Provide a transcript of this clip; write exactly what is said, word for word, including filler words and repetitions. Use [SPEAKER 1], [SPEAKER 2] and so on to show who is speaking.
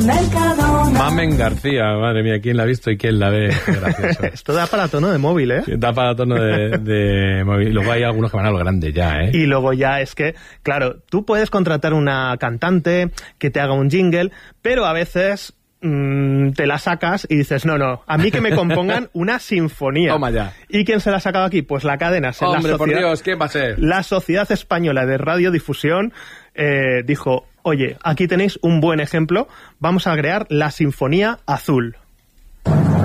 [SPEAKER 1] Mercadona.
[SPEAKER 2] Mamen García, madre mía, ¿quién la ha visto y quién la ve? Gracioso.
[SPEAKER 3] Esto da para tono de móvil, ¿eh?
[SPEAKER 2] Da para tono de, de móvil. Luego hay algunos que van a lo grande ya, ¿eh?
[SPEAKER 3] Y luego ya es que, claro, tú puedes contratar una cantante que te haga un jingle, pero a veces mmm, te la sacas y dices, no, no, a mí que me compongan una sinfonía.
[SPEAKER 2] Toma ya.
[SPEAKER 3] ¿Y quién se la ha sacado aquí? Pues la cadena.
[SPEAKER 2] Hombre,
[SPEAKER 3] la
[SPEAKER 2] por
[SPEAKER 3] sociedad,
[SPEAKER 2] Dios, ¿quién va a ser?
[SPEAKER 3] La Sociedad Española de Radiodifusión eh, dijo, oye, aquí tenéis un buen ejemplo, vamos a crear la Sinfonía Azul.